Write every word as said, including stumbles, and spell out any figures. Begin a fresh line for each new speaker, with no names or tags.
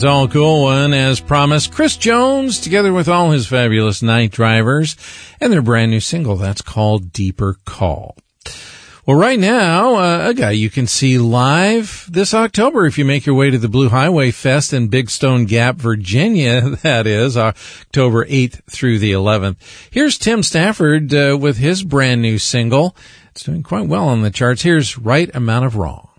All cool one, as promised. Chris Jones, together with all his fabulous night drivers, and their brand new single that's called Deeper Call. Well, right now, uh, a guy you can see live this October if you make your way to the Blue Highway Fest in Big Stone Gap, Virginia. That is October eighth through the eleventh. Here's Tim Stafford uh, with his brand new single. It's doing quite well on the charts. Here's Right Amount of Wrong.